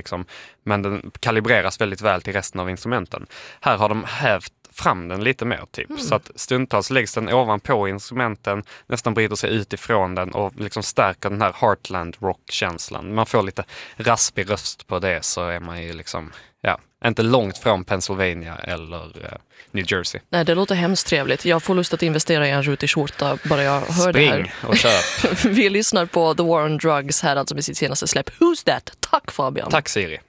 liksom. Men den kalibreras väldigt väl till resten av instrumenten. Här har de hävt fram den lite mer typ. Så att stundtals läggs den ovanpå instrumenten, nästan bryter sig utifrån den och liksom stärker den här Heartland rock-känslan. Man får lite raspig röst på det, så är man ju liksom, inte långt från Pennsylvania eller New Jersey. Nej, det låter hemskt trevligt. Jag får lust att investera i en rutig skjorta bara jag hör det här. Spring och köp. Vi lyssnar på The War on Drugs här, alltså med sitt senaste släpp Who's That? Tack Fabian. Tack Siri.